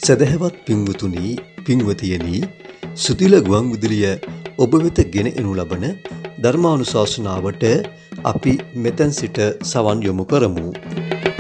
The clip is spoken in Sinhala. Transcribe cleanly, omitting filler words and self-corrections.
සදහවත් පින්වතුනි පින්වතියනි සුතිල ගුවන් විදුලිය ඔබ වෙත ගෙන එනු ලබන ධර්මානුශාසනාවට අපි මෙතෙන් සිට සවන් යොමු කරමු.